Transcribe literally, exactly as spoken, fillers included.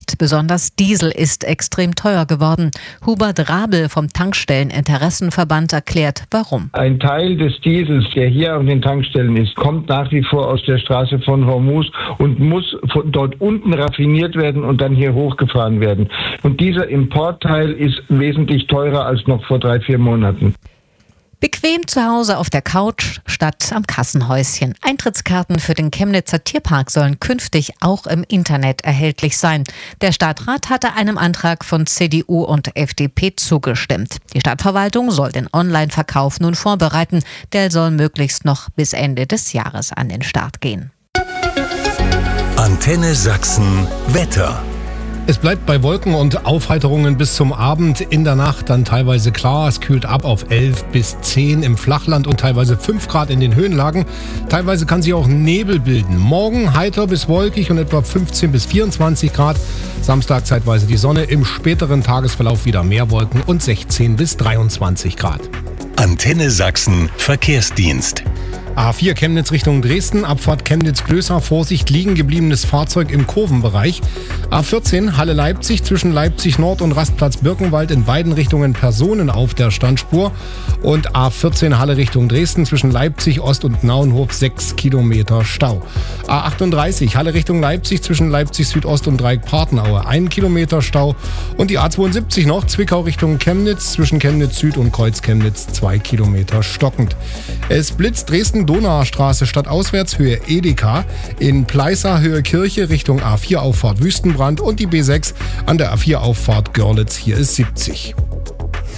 Sprit, besonders Diesel, ist extrem teuer geworden. Hubert Rabel vom Tankstelleninteressenverband erklärt, warum. Ein Teil des Diesels, der hier an den Tankstellen ist, kommt nach wie vor aus der Straße von Hormuz und muss von dort unten raffiniert werden und dann hier hochgefahren werden. Und dieser Importteil ist wesentlich teurer als noch vor drei, vier Monaten. Bequem zu Hause auf der Couch statt am Kassenhäuschen. Eintrittskarten für den Chemnitzer Tierpark sollen künftig auch im Internet erhältlich sein. Der Stadtrat hatte einem Antrag von C D U und F D P zugestimmt. Die Stadtverwaltung soll den Online-Verkauf nun vorbereiten. Der soll möglichst noch bis Ende des Jahres an den Start gehen. Antenne Sachsen Wetter. Es bleibt bei Wolken und Aufheiterungen bis zum Abend. In der Nacht dann teilweise klar. Es kühlt ab auf elf bis zehn im Flachland und teilweise fünf Grad in den Höhenlagen. Teilweise kann sich auch Nebel bilden. Morgen heiter bis wolkig und etwa fünfzehn bis vierundzwanzig Grad. Samstag zeitweise die Sonne. Im späteren Tagesverlauf wieder mehr Wolken und sechzehn bis dreiundzwanzig Grad. Antenne Sachsen Verkehrsdienst. A vier Chemnitz Richtung Dresden, Abfahrt Chemnitz-Klößer, Vorsicht, liegen gebliebenes Fahrzeug im Kurvenbereich. A vierzehn Halle-Leipzig, zwischen Leipzig Nord und Rastplatz Birkenwald in beiden Richtungen Personen auf der Standspur. Und A vierzehn Halle Richtung Dresden, zwischen Leipzig Ost und Nauenhof sechs Kilometer Stau. A achtunddreißig Halle Richtung Leipzig, zwischen Leipzig Südost und Dreieck-Partenaue ein Kilometer Stau. Und die A zweiundsiebzig noch, Zwickau Richtung Chemnitz, zwischen Chemnitz Süd und Kreuz Chemnitz zwei Kilometer stockend. Es blitzt Dresden Donauer Straße stadtauswärts Höhe Edeka, in Pleißer Höhe Kirche Richtung A vier Auffahrt Wüstenbrand und die B sechs an der A vier Auffahrt Görlitz, hier ist siebzig.